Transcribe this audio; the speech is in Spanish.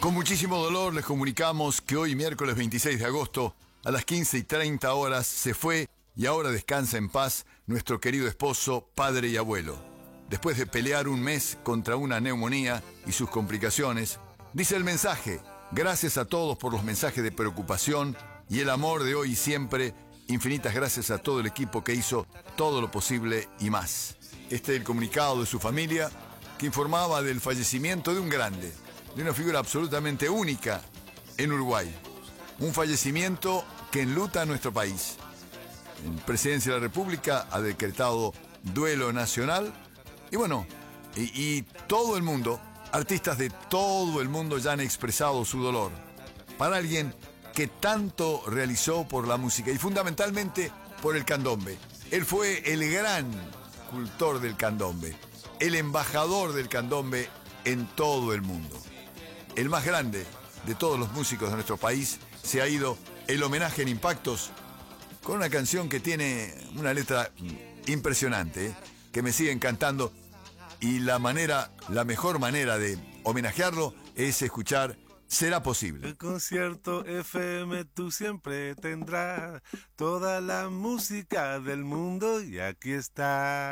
Con muchísimo dolor les comunicamos que hoy, miércoles 26 de agosto, a las 15:30 horas, se fue y ahora descansa en paz nuestro querido esposo, padre y abuelo. Después de pelear un mes contra una neumonía y sus complicaciones, dice el mensaje: gracias a todos por los mensajes de preocupación y el amor de hoy y siempre. Infinitas gracias a todo el equipo que hizo todo lo posible y más. Este es el comunicado de su familia, que informaba del fallecimiento de un grande, de una figura absolutamente única en Uruguay. Un fallecimiento que enluta a nuestro país. La Presidencia de la República ha decretado duelo nacional y bueno, y todo el mundo, artistas de todo el mundo ya han expresado su dolor. Para alguien que tanto realizó por la música y fundamentalmente por el candombe. Él fue el gran cultor del candombe, el embajador del candombe en todo el mundo. El más grande de todos los músicos de nuestro país. Se ha ido. El homenaje en Impactos, con una canción que tiene una letra impresionante, que me sigue encantando, y la mejor manera de homenajearlo es escuchar Será Posible. El concierto FM tú siempre tendrás toda la música del mundo y aquí está.